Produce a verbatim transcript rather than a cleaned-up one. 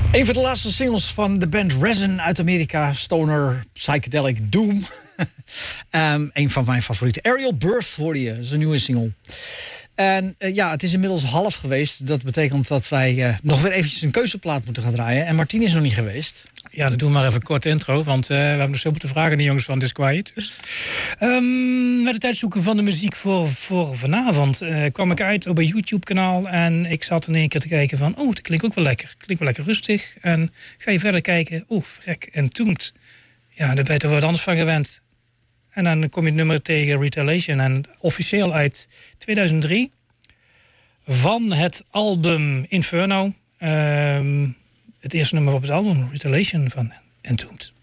Een van de laatste singles van de band Resin uit Amerika, stoner psychedelic doom. um, een van mijn favorieten. Aerial Birth hoorde je, dat is een nieuwe single. En uh, ja, het is inmiddels half geweest. Dat betekent dat wij uh, nog weer eventjes een keuzeplaat moeten gaan draaien. En Martien is nog niet geweest. Ja, dan doen we maar even een korte intro, want uh, we hebben nog zoveel te vragen, die jongens van Disquiet. Dus, um, met het uitzoeken van de muziek voor, voor vanavond uh, kwam ik uit op een YouTube-kanaal en ik zat in één keer te kijken van, oh, dat klinkt ook wel lekker. Klinkt wel lekker rustig. En ga je verder kijken, oh, frek, Entombed. Ja, daar ben je toch wat anders van gewend. En dan kom je het nummer tegen, Retaliation, en officieel uit tweeduizend drie van het album Inferno. Um, het eerste nummer op het album, Retaliation van Entombed.